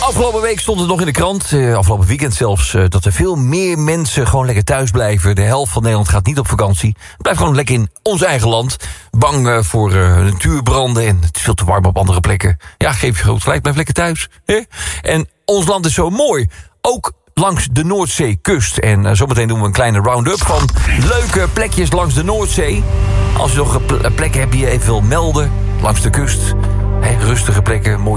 Afgelopen week stond het nog in de krant, afgelopen weekend zelfs, dat er veel meer mensen gewoon lekker thuis blijven. De helft van Nederland gaat niet op vakantie. Blijft gewoon lekker in ons eigen land. Bang voor natuurbranden en het is veel te warm op andere plekken. Ja, geef je groot gelijk, blijf lekker thuis. Hè? En ons land is zo mooi. Ook langs de Noordzeekust. En zometeen doen we een kleine round-up van leuke plekjes langs de Noordzee. Als je nog plekken hebt die je even wil melden langs de kust. Rustige plekken, mooie